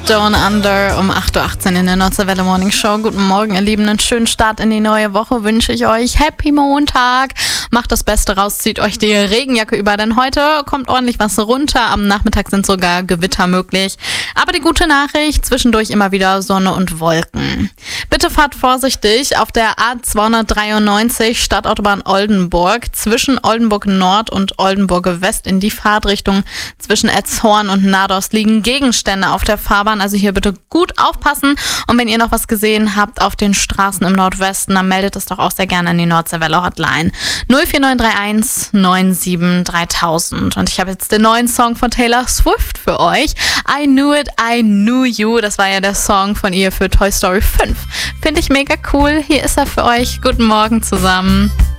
Down Under um 8.18 Uhr in der Nordseewelle Morning Show. Guten Morgen, ihr Lieben. Einen schönen Start in die neue Woche wünsche ich euch. Happy Montag. Macht das Beste raus, zieht euch die Regenjacke über, denn heute kommt ordentlich was runter. Am Nachmittag sind sogar Gewitter möglich. Aber die gute Nachricht, zwischendurch immer wieder Sonne und Wolken. Bitte fahrt vorsichtig auf der A293 Stadtautobahn Oldenburg zwischen Oldenburg Nord und Oldenburg West in die Fahrtrichtung. Zwischen Etzhorn und Nados liegen Gegenstände auf der Fahrbahn, also hier bitte gut aufpassen. Und wenn ihr noch was gesehen habt auf den Straßen im Nordwesten, dann meldet es doch auch sehr gerne an die Nordseewelle Hotline 04931 97 3000. Und ich habe jetzt den neuen Song von Taylor Swift für euch. I Knew It, I Knew You. Das war ja der Song von ihr für Toy Story 5. Finde ich mega cool. Hier ist er für euch. Guten Morgen zusammen.